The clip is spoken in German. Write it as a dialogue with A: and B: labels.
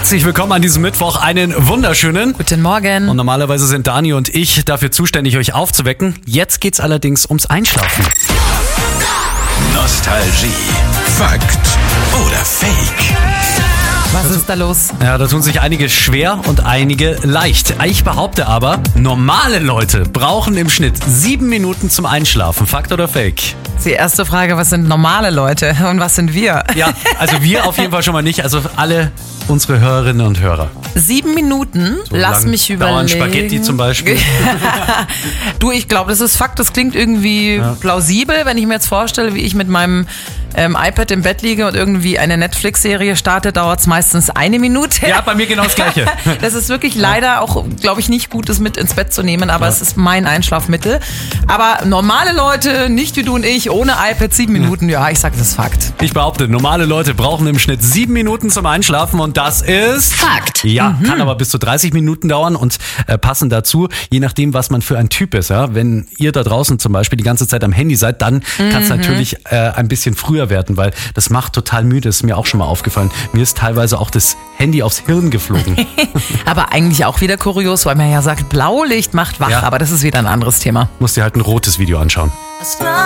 A: Herzlich willkommen an diesem Mittwoch. Einen wunderschönen
B: Guten Morgen.
A: Und normalerweise sind Dani und ich dafür zuständig, euch aufzuwecken. Jetzt geht's allerdings ums Einschlafen.
C: Nostalgie. Fakt oder Fake?
B: Was ist da los?
A: Ja, da tun sich einige schwer und einige leicht. Ich behaupte aber, normale Leute brauchen im Schnitt 7 Minuten zum Einschlafen. Fakt oder Fake?
B: Die erste Frage, was sind normale Leute und was sind wir?
A: Ja, also wir auf jeden Fall schon mal nicht. Also alle unsere Hörerinnen und Hörer.
B: 7 Minuten?
A: So
B: Lass
A: lang
B: mich
A: dauern
B: überlegen.
A: Spaghetti zum Beispiel.
B: Du, ich glaube, das ist Fakt. Das klingt irgendwie plausibel, wenn ich mir jetzt vorstelle, wie ich mit meinem iPad im Bett liege und irgendwie eine Netflix-Serie starte, dauert es meistens 1 Minute.
A: Ja, bei mir genau das Gleiche.
B: Das ist wirklich leider auch, glaube ich, nicht gut, das mit ins Bett zu nehmen, aber es ist mein Einschlafmittel. Aber normale Leute, nicht wie du und ich, ohne iPad 7 Minuten, ja, ich sage, das ist Fakt.
A: Ich behaupte, normale Leute brauchen im Schnitt 7 Minuten zum Einschlafen und das ist...
D: Fakt.
A: Ja, kann aber bis zu 30 Minuten dauern und passend dazu, je nachdem, was man für ein Typ ist. Ja? Wenn ihr da draußen zum Beispiel die ganze Zeit am Handy seid, dann kann es natürlich ein bisschen früher werden, weil das macht total müde, das ist mir auch schon mal aufgefallen. Mir ist teilweise auch das Handy aufs Hirn geflogen.
B: Aber eigentlich auch wieder kurios, weil man ja sagt, Blaulicht macht wach,
A: Ja.
B: aber das ist wieder ein anderes Thema.
A: Musst dir halt ein rotes Video anschauen.